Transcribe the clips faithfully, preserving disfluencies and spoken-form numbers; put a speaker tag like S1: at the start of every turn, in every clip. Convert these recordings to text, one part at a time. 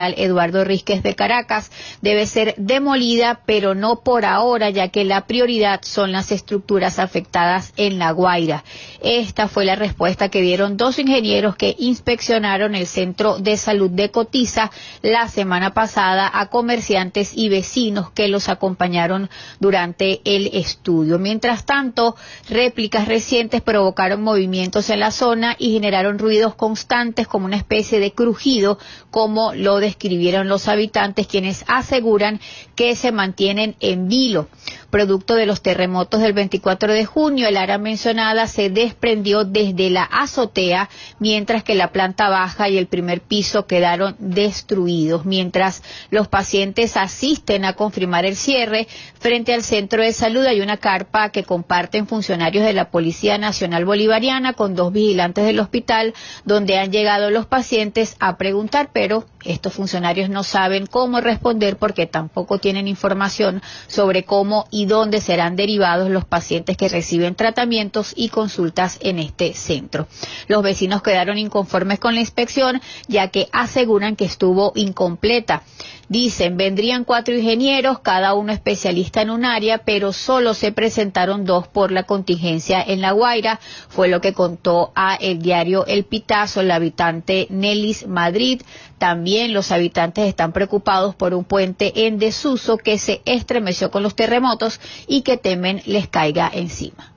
S1: Eduardo Rísquez de Caracas debe ser demolida, pero no por ahora, ya que la prioridad son las estructuras afectadas en La Guaira. Esta fue la respuesta que dieron dos ingenieros que inspeccionaron el Centro de Salud de Cotiza la semana pasada a comerciantes y vecinos que los acompañaron durante el estudio. Mientras tanto, réplicas recientes provocaron movimientos en la zona y generaron ruidos constantes como una especie de crujido, como lo describieron los habitantes, quienes aseguran que se mantienen en vilo. Producto de los terremotos del veinticuatro de junio, el área mencionada se desprendió desde la azotea, mientras que la planta baja y el primer piso quedaron destruidos. Mientras los pacientes asisten a confirmar el cierre, frente al centro de salud hay una carpa que comparten funcionarios de la Policía Nacional Bolivariana con dos vigilantes del hospital, donde han llegado los pacientes a preguntar, pero estos funcionarios no saben cómo responder porque tampoco tienen información sobre cómo y dónde serán derivados los pacientes que reciben tratamientos y consultas en este centro. Los vecinos quedaron inconformes con la inspección, ya que aseguran que estuvo incompleta. Dicen, vendrían cuatro ingenieros, cada uno especialista en un área, pero solo se presentaron dos por la contingencia en La Guaira, fue lo que contó a el diario El Pitazo la habitante Nelis Madrid. También los habitantes están preocupados por un puente en desuso que se estremeció con los terremotos y que temen les caiga encima.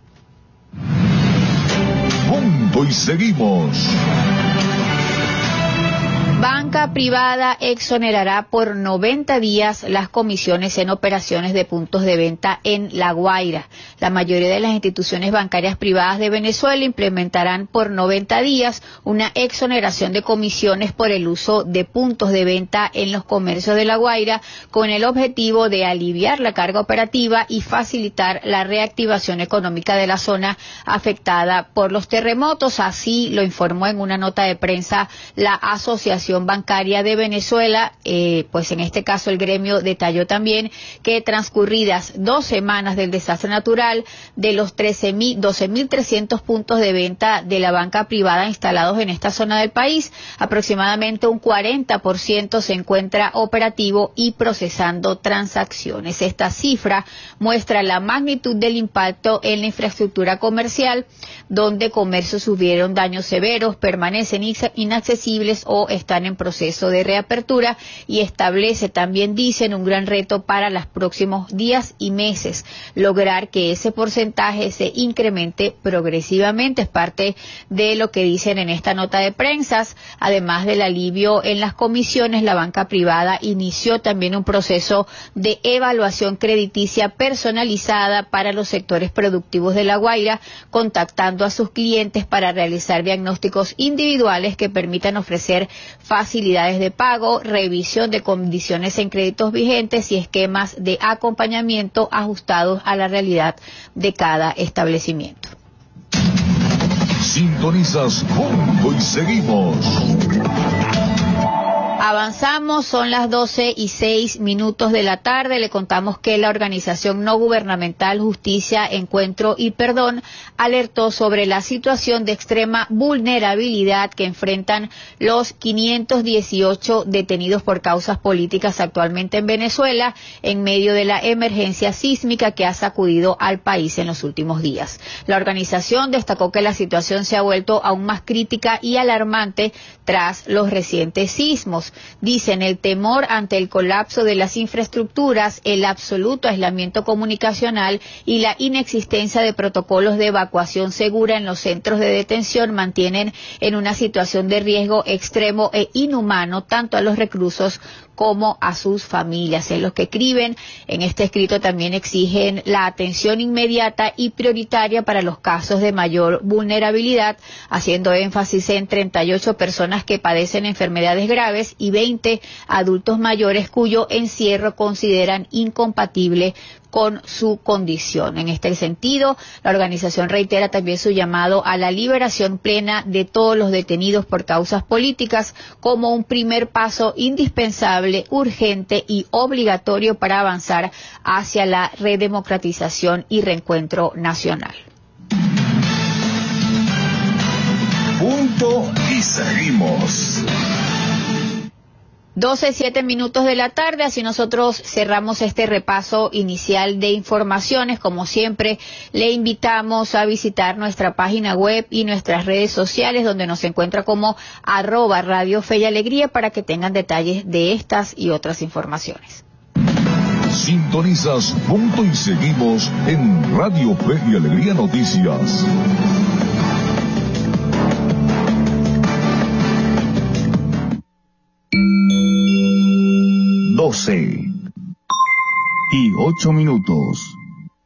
S2: Punto y seguimos.
S1: Banca privada exonerará por noventa días las comisiones en operaciones de puntos de venta en La Guaira. La mayoría de las instituciones bancarias privadas de Venezuela implementarán por noventa días una exoneración de comisiones por el uso de puntos de venta en los comercios de La Guaira, con el objetivo de aliviar la carga operativa y facilitar la reactivación económica de la zona afectada por los terremotos. Así lo informó en una nota de prensa la Asociación Bancaria de Venezuela. Eh, pues en este caso el gremio detalló también que transcurridas dos semanas del desastre natural, de los trece mil, doce mil trescientos puntos de venta de la banca privada instalados en esta zona del país, aproximadamente un cuarenta por ciento se encuentra operativo y procesando transacciones. Esta cifra muestra la magnitud del impacto en la infraestructura comercial, donde comercios sufrieron daños severos, permanecen inaccesibles o están en proceso de reapertura, y establece también, dicen, un gran reto para los próximos días y meses, lograr que ese porcentaje se incremente progresivamente. Es parte de lo que dicen en esta nota de prensa. Además del alivio en las comisiones, la banca privada inició también un proceso de evaluación crediticia personalizada para los sectores productivos de La Guaira, contactando a sus clientes para realizar diagnósticos individuales que permitan ofrecer facilidades de pago, revisión de condiciones en créditos vigentes y esquemas de acompañamiento ajustados a la realidad de cada establecimiento.
S2: Sintonizas Punto y Seguimos.
S1: Avanzamos, son las doce y seis minutos de la tarde. Le contamos que la organización no gubernamental Justicia, Encuentro y Perdón alertó sobre la situación de extrema vulnerabilidad que enfrentan los quinientos dieciocho detenidos por causas políticas actualmente en Venezuela, en medio de la emergencia sísmica que ha sacudido al país en los últimos días. La organización destacó que la situación se ha vuelto aún más crítica y alarmante tras los recientes sismos. Dicen, el temor ante el colapso de las infraestructuras, el absoluto aislamiento comunicacional y la inexistencia de protocolos de evacuación segura en los centros de detención mantienen en una situación de riesgo extremo e inhumano tanto a los reclusos como a sus familias. En los que escriben en este escrito también exigen la atención inmediata y prioritaria para los casos de mayor vulnerabilidad, haciendo énfasis en treinta y ocho personas que padecen enfermedades graves y veinte adultos mayores cuyo encierro consideran incompatible con su condición. En este sentido, la organización reitera también su llamado a la liberación plena de todos los detenidos por causas políticas como un primer paso indispensable, urgente y obligatorio para avanzar hacia la redemocratización y reencuentro nacional.
S2: Punto y seguimos.
S1: doce, siete minutos de la tarde, así nosotros cerramos este repaso inicial de informaciones. Como siempre, le invitamos a visitar nuestra página web y nuestras redes sociales, donde nos encuentra como arroba Radio Fe y Alegría, para que tengan detalles de estas y otras informaciones.
S2: Sintonizas Punto y Seguimos en Radio Fe y Alegría Noticias. doce y ocho minutos.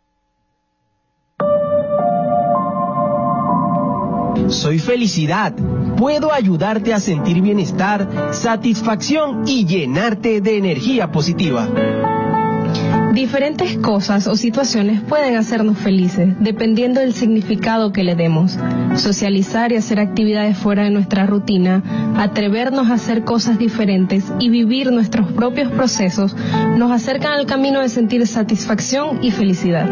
S3: Soy felicidad. Puedo ayudarte a sentir bienestar, satisfacción y llenarte de energía positiva.
S4: Diferentes cosas o situaciones pueden hacernos felices, dependiendo del significado que le demos. Socializar y hacer actividades fuera de nuestra rutina, atrevernos a hacer cosas diferentes y vivir nuestros propios procesos nos acercan al camino de sentir satisfacción y felicidad.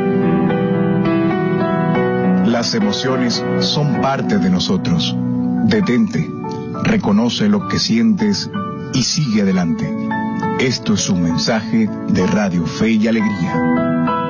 S5: Las emociones son parte de nosotros. Detente, reconoce lo que sientes y sigue adelante. Esto es un mensaje de Radio Fe y Alegría.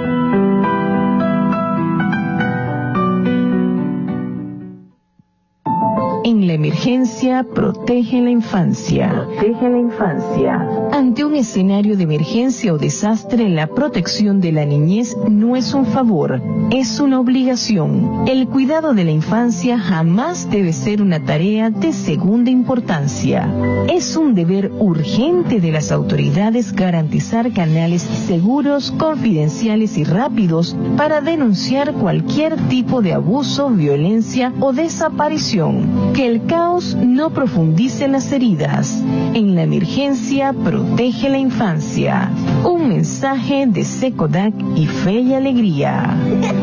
S6: En la emergencia, protege la infancia. Protege la infancia. Ante un escenario de emergencia o desastre, la protección de la niñez no es un favor, es una obligación. El cuidado de la infancia jamás debe ser una tarea de segunda importancia. Es un deber urgente de las autoridades garantizar canales seguros, confidenciales y rápidos para denunciar cualquier tipo de abuso, violencia o desaparición. Que el caos no profundice en las heridas. En la emergencia, protege la infancia. Un mensaje de SECODAC y Fe y Alegría.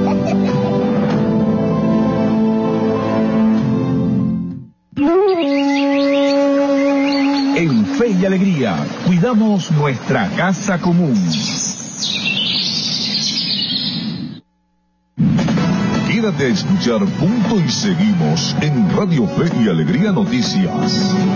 S2: En Fe y Alegría, cuidamos nuestra casa común. Quédate a escuchar Punto y Seguimos en Radio Fe y Alegría Noticias.